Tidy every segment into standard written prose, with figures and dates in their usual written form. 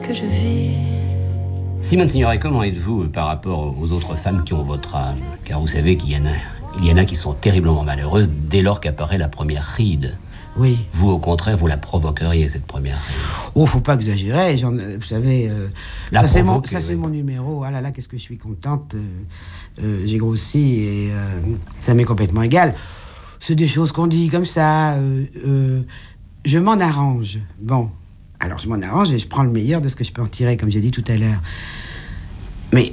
que je vis. Simone Signoret, comment êtes-vous par rapport aux autres femmes qui ont votre âge? Car vous savez qu'il y en a qui sont terriblement malheureuses dès lors qu'apparaît la première ride. Oui. Vous, au contraire, vous la provoqueriez, cette première ride. Oh, faut pas exagérer. Vous savez, La ça c'est oui. mon numéro. Ah là là, qu'est-ce que je suis contente. J'ai grossi et ça m'est complètement égal. C'est des choses qu'on dit comme ça. Je m'en arrange. Bon, alors je m'en arrange et je prends le meilleur de ce que je peux en tirer, comme j'ai dit tout à l'heure. Mais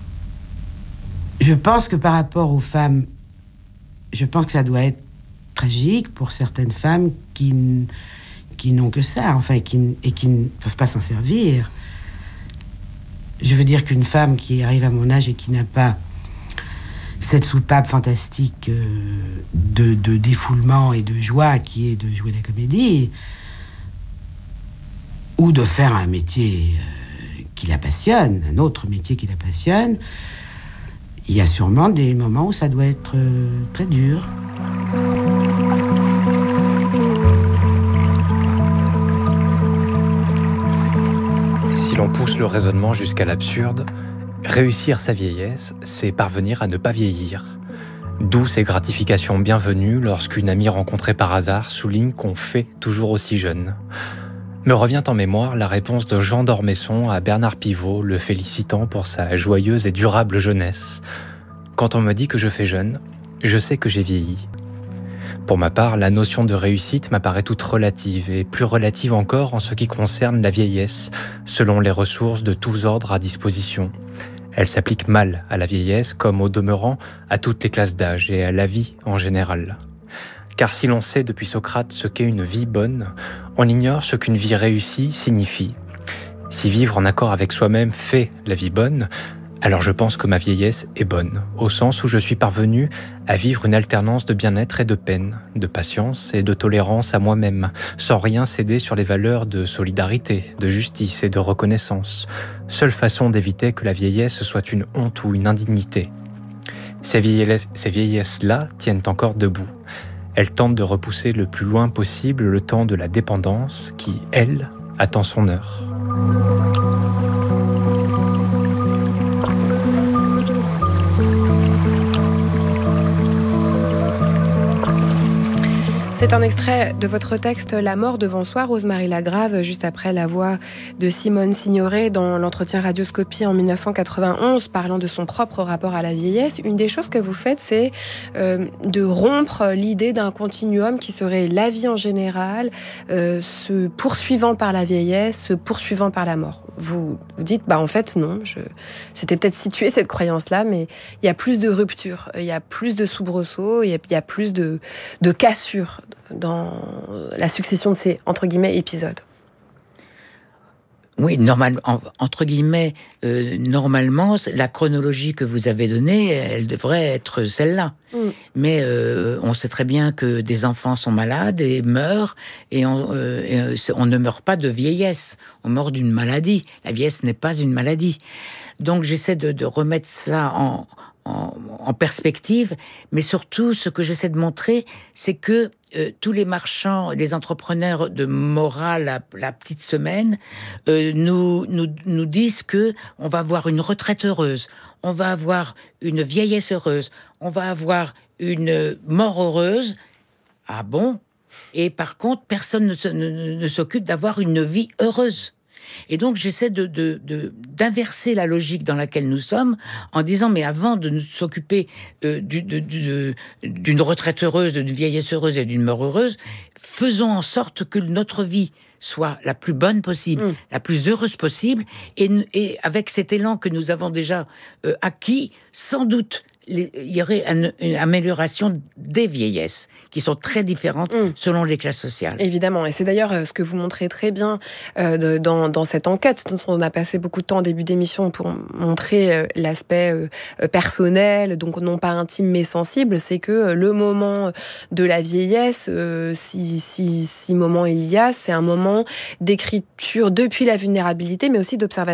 je pense que par rapport aux femmes, je pense que ça doit être tragique pour certaines femmes qui n'ont que ça, enfin, et qui ne peuvent pas s'en servir. Je veux dire qu'une femme qui arrive à mon âge et qui n'a pas cette soupape fantastique de défoulement et de joie qui est de jouer la comédie, ou de faire un métier qui la passionne, un autre métier qui la passionne, il y a sûrement des moments où ça doit être très dur. Si l'on pousse le raisonnement jusqu'à l'absurde, réussir sa vieillesse, c'est parvenir à ne pas vieillir. D'où ces gratifications bienvenues lorsqu'une amie rencontrée par hasard souligne qu'on fait toujours aussi jeune. Me revient en mémoire la réponse de Jean d'Ormesson à Bernard Pivot, le félicitant pour sa joyeuse et durable jeunesse. Quand on me dit que je fais jeune, je sais que j'ai vieilli. Pour ma part, la notion de réussite m'apparaît toute relative, et plus relative encore en ce qui concerne la vieillesse, selon les ressources de tous ordres à disposition. Elle s'applique mal à la vieillesse, comme au demeurant à toutes les classes d'âge et à la vie en général. Car si l'on sait depuis Socrate ce qu'est une vie bonne, on ignore ce qu'une vie réussie signifie. Si vivre en accord avec soi-même fait la vie bonne, alors je pense que ma vieillesse est bonne, au sens où je suis parvenu à vivre une alternance de bien-être et de peine, de patience et de tolérance à moi-même, sans rien céder sur les valeurs de solidarité, de justice et de reconnaissance. Seule façon d'éviter que la vieillesse soit une honte ou une indignité. Ces vieillesses-là tiennent encore debout. Elles tentent de repousser le plus loin possible le temps de la dépendance qui, elle, attend son heure. C'est un extrait de votre texte « La mort devant soi », Rose-Marie Lagrave, juste après la voix de Simone Signoret dans l'entretien Radioscopie en 1991, parlant de son propre rapport à la vieillesse. Une des choses que vous faites, c'est de rompre l'idée d'un continuum qui serait la vie en général, se poursuivant par la vieillesse, se poursuivant par la mort. Vous dites, en fait, non, c'était peut-être situé cette croyance-là, mais il y a plus de ruptures, il y a plus de soubresauts, il y a plus de cassures dans la succession de ces, entre guillemets, épisodes. Oui, entre guillemets, normalement, la chronologie que vous avez donnée, elle devrait être celle-là. Mais on sait très bien que des enfants sont malades et meurent, et on ne meurt pas de vieillesse, on meurt d'une maladie. La vieillesse n'est pas une maladie. Donc j'essaie de remettre ça en perspective, mais surtout, ce que j'essaie de montrer, c'est que tous les marchands, les entrepreneurs de morale, la petite semaine, nous disent que on va avoir une retraite heureuse, on va avoir une vieillesse heureuse, on va avoir une mort heureuse. Ah bon? Et par contre, personne ne s'occupe d'avoir une vie heureuse. Et donc, j'essaie d'inverser la logique dans laquelle nous sommes en disant, mais avant de nous s'occuper d'une retraite heureuse, d'une vieillesse heureuse et d'une mort heureuse, faisons en sorte que notre vie soit la plus bonne possible, la plus heureuse possible, et avec cet élan que nous avons déjà acquis, sans doute, il y aurait une amélioration des vieillesses qui sont très différentes selon les classes sociales. Évidemment, et c'est d'ailleurs ce que vous montrez très bien dans cette enquête dont on a passé beaucoup de temps en début d'émission pour montrer l'aspect personnel, donc non pas intime mais sensible, c'est que le moment de la vieillesse, si moment il y a, c'est un moment d'écriture depuis la vulnérabilité mais aussi d'observation